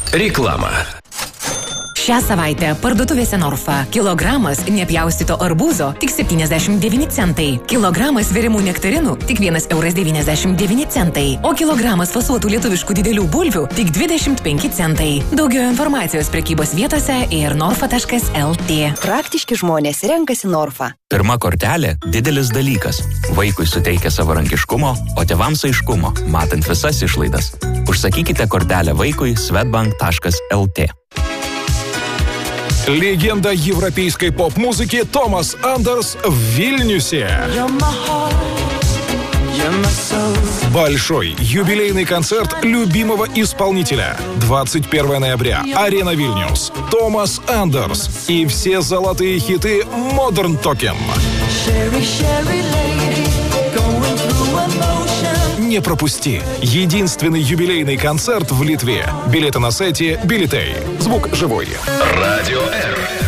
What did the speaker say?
Reklama. Šią savaitę parduotuvėse Norfa. Kilogramas nepjaustyto arbūzo tik 79 centai. Kilogramas virimų nektarinų tik 1,99 eurai. O kilogramas fasuotų lietuviškų didelių bulvių tik 25 centai. Daugiau informacijos prekybos vietose ir norfa.lt. Praktiški žmonės renkasi Norfa. Pirma kortelė – didelis dalykas. Vaikui suteikia savarankiškumo, o tėvams aiškumo, matant visas išlaidas. Užsakykite kortelę vaikui swedbank.lt. Легенда европейской поп-музыки Томас Андерс в Вильнюсе. Большой юбилейный концерт любимого исполнителя. 21 ноября. Арена Вильнюс. Томас Андерс. И все золотые хиты Modern Talking. Не пропусти. Единственный юбилейный концерт в Литве. Билеты на сайте Билетей. Звук живой. Радио Р.